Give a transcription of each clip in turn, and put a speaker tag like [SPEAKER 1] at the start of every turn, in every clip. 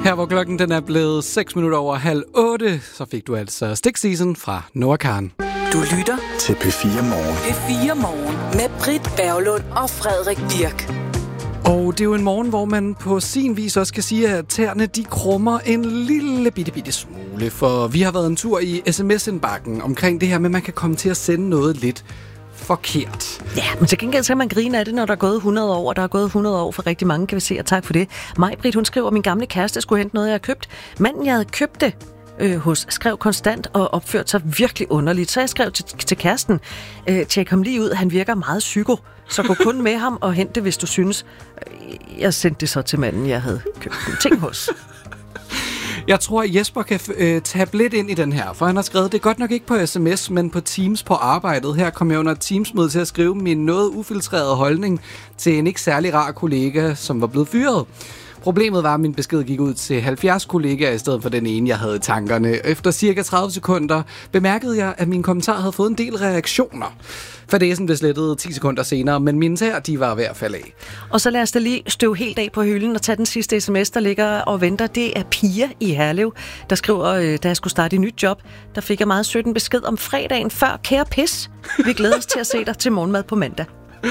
[SPEAKER 1] Her hvor klokken den er blevet 6 minutter over 7:30, så fik du altså Stick Season fra Noah Kahan.
[SPEAKER 2] Du lytter
[SPEAKER 3] til P4 Morgen.
[SPEAKER 2] P4 Morgen med Britt Berglund og Frederik Birk.
[SPEAKER 1] Og det er jo en morgen, hvor man på sin vis også kan sige, at tæerne de krummer en lille bitte smule. For vi har været en tur i sms-indbakken omkring det her med, at man kan komme til at sende noget lidt forkert.
[SPEAKER 4] Ja, men til gengæld så kan man grine af det, når der er gået 100 år, og der er gået 100 år for rigtig mange, kan vi se, og tak for det. Maj-Britt, hun skriver, at min gamle kæreste skulle hente noget, jeg har købt. Manden, jeg havde købt det hos, skrev konstant og opførte sig virkelig underligt. Så jeg skrev til kæresten, tjek ham lige ud, han virker meget psyko, så gå kun med ham og hente det, hvis du synes. Jeg sendte det så til manden, jeg havde købt en ting hos.
[SPEAKER 1] Jeg tror, at Jesper kan tabe lidt ind i den her, for han har skrevet, det er godt nok ikke på sms, men på Teams på arbejdet. Her kom jeg under et Teams-møde til at skrive min noget ufiltrerede holdning til en ikke særlig rar kollega, som var blevet fyret. Problemet var, at min besked gik ud til 70 kollegaer i stedet for den ene, jeg havde i tankerne. Efter cirka 30 sekunder bemærkede jeg, at min kommentar havde fået en del reaktioner. Fadesen blev slettet 10 sekunder senere, men mine tæer, de var ved at falde af.
[SPEAKER 4] Og så lad os da lige støve helt af på hylden og tage den sidste sms, der ligger og venter. Det er Pia i Herlev, der skriver, da jeg skulle starte et nyt job, der fik jeg meget sødt en besked om fredagen før. Kære pis, vi glæder os til at se dig til morgenmad på mandag.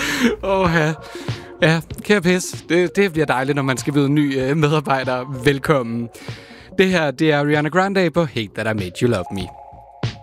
[SPEAKER 1] Ja, kære pis. Det bliver dejligt, når man skal byde en ny medarbejder velkommen. Det her, det er Ariana Grande på Hate That I Made You Love Me.